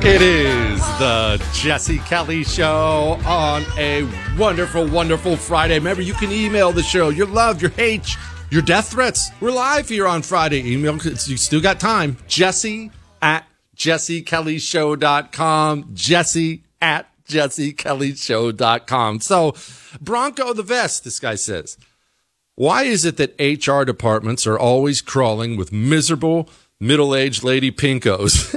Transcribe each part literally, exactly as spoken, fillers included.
It is the Jesse Kelly Show on a wonderful, wonderful Friday. Remember, you can email the show, your love, your hate, your death threats. We're live here on Friday. Email, you still got time. Jesse at jesse kelly show dot com. Jesse at jesse kelly show dot com. So, Bronco the Vest, this guy says, why is it that H R departments are always crawling with miserable middle-aged lady pinkos?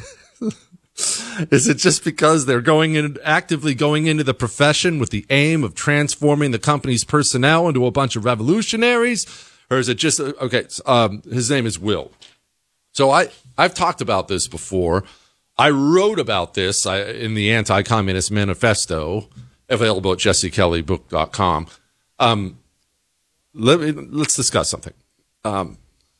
Is it just because they're going in, actively going into the profession with the aim of transforming the company's personnel into a bunch of revolutionaries? Or is it just, okay, um, his name is Will. So I, I've talked about this before. I wrote about this I, in the Anti-Communist Manifesto, available at jesse kelly book dot com. Um, let me, let's discuss something. Um,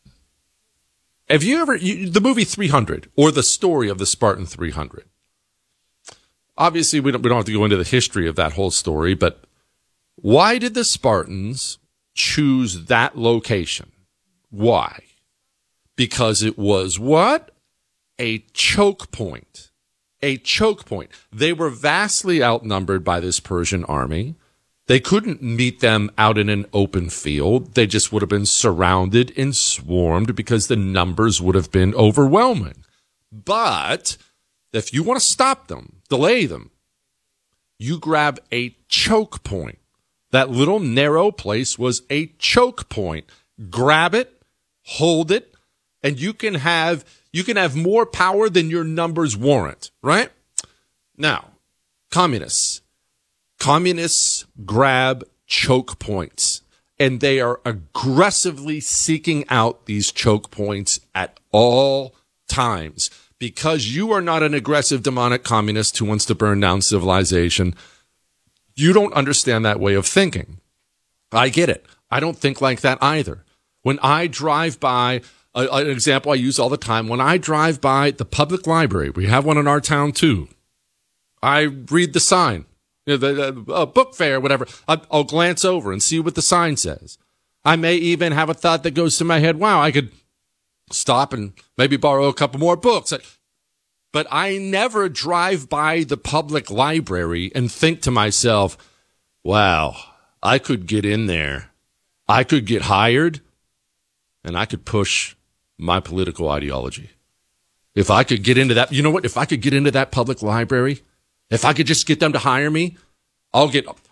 Have you ever, you, the movie three hundred, or the story of the Spartan three hundred? Obviously, we don't, we don't have to go into the history of that whole story, but why did the Spartans choose that location? Why? Because it was what? A choke point. A choke point. They were vastly outnumbered by this Persian army. They couldn't meet them out in an open field. They just would have been surrounded and swarmed because the numbers would have been overwhelming. But if you want to stop them, delay them, you grab a choke point. That little narrow place was a choke point. Grab it, hold it, and you can have you can have more power than your numbers warrant, right? Now, communists. Communists grab choke points, and they are aggressively seeking out these choke points at all times. Because you are not an aggressive demonic communist who wants to burn down civilization, you don't understand that way of thinking. I get it. I don't think like that either. When I drive by, uh, an example I use all the time, when I drive by the public library, we have one in our town too, I read the sign. You know, the, the uh, book fair, whatever. I'll, I'll glance over and see what the sign says. I may even have a thought that goes to my head, wow, I could stop and maybe borrow a couple more books. But I never drive by the public library and think to myself, wow, I could get in there. I could get hired, and I could push my political ideology. If I could get into that, you know what? If I could get into that public library, if I could just get them to hire me, I'll get